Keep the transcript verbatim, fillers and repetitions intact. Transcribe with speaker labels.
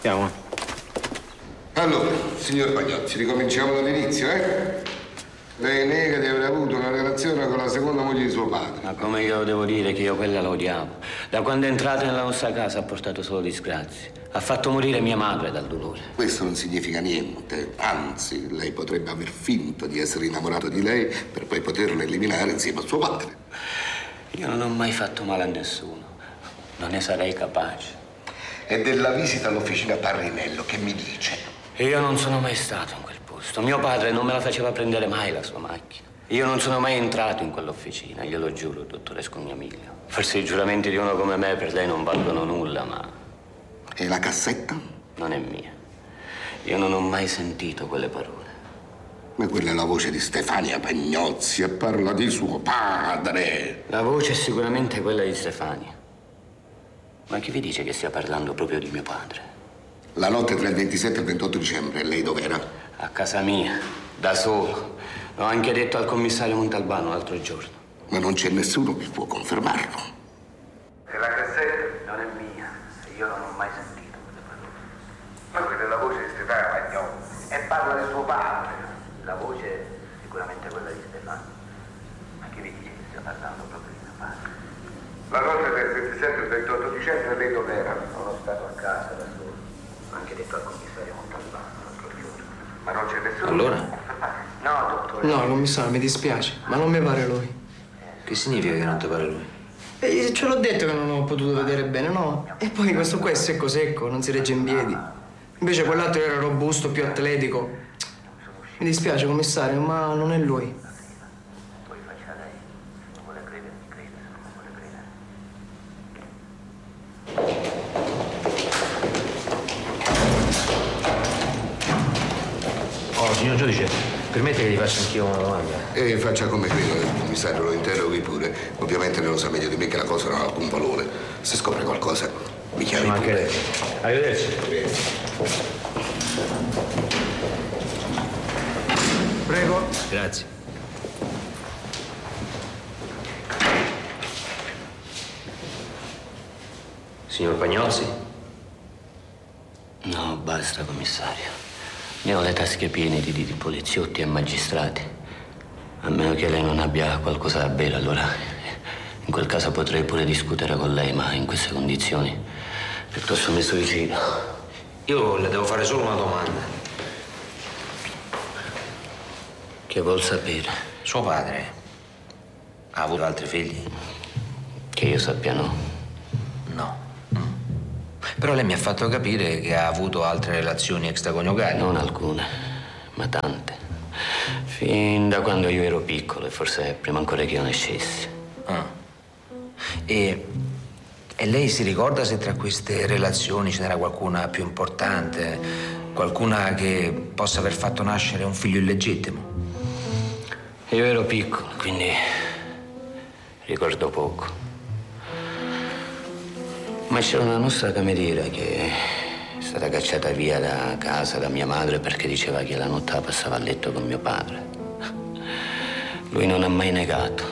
Speaker 1: Andiamo.
Speaker 2: Allora, signor Pagnozzi, ricominciamo dall'inizio, eh? Lei nega di aver avuto una relazione con la seconda moglie di suo padre.
Speaker 1: Ma come io devo dire che io quella la odiavo? Da quando è entrata nella nostra casa ha portato solo disgrazie. Ha fatto morire mia madre dal dolore.
Speaker 2: Questo non significa niente. Anzi, lei potrebbe aver finto di essere innamorato di lei per poi poterlo eliminare insieme a suo padre.
Speaker 1: Io non ho mai fatto male a nessuno. Non ne sarei capace.
Speaker 2: E della visita all'officina Parrinello, che mi dice?
Speaker 1: Io non sono mai stato in quel posto. Mio padre non me la faceva prendere mai la sua macchina. Io non sono mai entrato in quell'officina, glielo giuro, dottore Scognamiglio. Forse i giuramenti di uno come me per lei non valgono nulla, ma...
Speaker 2: E la cassetta?
Speaker 1: Non è mia. Io non ho mai sentito quelle parole.
Speaker 2: Ma quella è la voce di Stefania Pagnozzi e parla di suo padre.
Speaker 1: La voce è sicuramente quella di Stefania. Ma chi vi dice che stia parlando proprio di mio padre?
Speaker 2: La notte tra il ventisette e il ventotto dicembre, lei dov'era?
Speaker 1: A casa mia, da solo. L'ho anche detto al commissario Montalbano l'altro giorno.
Speaker 2: Ma non c'è nessuno che può confermarlo.
Speaker 1: E la cassetta non è mia. Io non ho mai sentito quelle parole.
Speaker 2: Ma quella è la voce di Stefania Pagnozzi e parla di suo padre.
Speaker 1: La voce è sicuramente quella di Stefano. Ma chi vi dice che stia parlando proprio di mio padre?
Speaker 2: La notte del ventisette e il ventotto dicembre lei dov'era?
Speaker 1: Sono stato a casa da solo. L'ho anche detto al commissario Montalbano l'altro giorno.
Speaker 2: Ma non c'è nessuno?
Speaker 3: Allora?
Speaker 1: No, dottore.
Speaker 4: No, commissario, mi dispiace, ma non mi pare lui.
Speaker 3: Che significa che non ti pare lui?
Speaker 4: E ce l'ho detto che non ho potuto vedere bene, no? E poi questo qua è secco secco, non si regge in piedi. Invece quell'altro era robusto, più atletico. Mi dispiace, commissario, ma non è lui.
Speaker 1: Poi faccia lei. Se non vuole credere, mi crede. Se non vuole credere.
Speaker 3: Oh, signor giudice, permette che gli faccia anch'io una domanda?
Speaker 2: E faccia come credo, il commissario lo interroghi pure. Ovviamente lei lo sa meglio di me che la cosa non ha alcun valore. Se scopre qualcosa, mi chiami
Speaker 3: Ma
Speaker 2: pure.
Speaker 3: anche... Arrivederci.
Speaker 4: Prego.
Speaker 3: Grazie. Signor Pagnozzi?
Speaker 1: No, basta, commissario. Ne ho le tasche piene di, di, di poliziotti e magistrati. A meno che lei non abbia qualcosa da bere, allora in quel caso potrei pure discutere con lei, ma in queste condizioni piuttosto mi suicido.
Speaker 3: Io le devo fare solo una domanda.
Speaker 1: Che vuol sapere?
Speaker 3: Suo padre ha avuto altri figli?
Speaker 1: Che io sappia no.
Speaker 3: No. Mm. Però lei mi ha fatto capire che ha avuto altre relazioni extraconiugali.
Speaker 1: Non alcune, ma tante. Fin da quando io ero piccolo e forse prima ancora che io nascessi.
Speaker 3: Ah. E, e lei si ricorda se tra queste relazioni ce n'era qualcuna più importante? Qualcuna che possa aver fatto nascere un figlio illegittimo?
Speaker 1: Io ero piccolo, quindi ricordo poco. Ma c'era una nostra cameriera che è stata cacciata via da casa da mia madre perché diceva che la notte la passava a letto con mio padre. Lui non ha mai negato.